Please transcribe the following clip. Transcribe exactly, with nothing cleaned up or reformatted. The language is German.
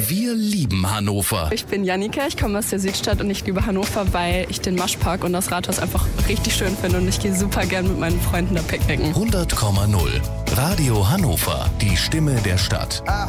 Wir lieben Hannover. Ich bin Jannika, ich komme aus der Südstadt und ich liebe Hannover, weil ich den Maschpark und das Rathaus einfach richtig schön finde und ich gehe super gern mit meinen Freunden da picknicken. hundert Komma null Radio Hannover, die Stimme der Stadt.